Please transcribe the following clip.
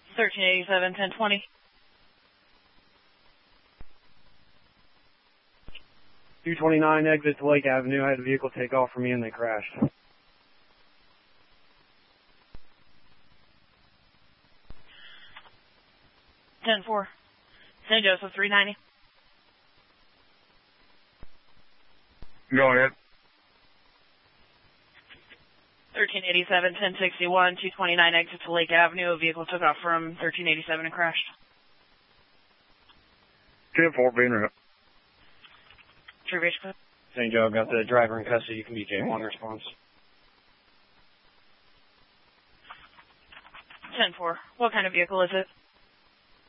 1387, 1020. 229, exit to Lake Avenue. I had a vehicle take off from me and they crashed. 10-4. St. Joseph, 390. Go ahead. 1387, 1061, 229, exit to Lake Avenue. A vehicle took off from 1387 and crashed. 10-4, being up. True Beach Clip. St. Joe, got the driver in custody. You can be J1 response. 10-4. What kind of vehicle is it?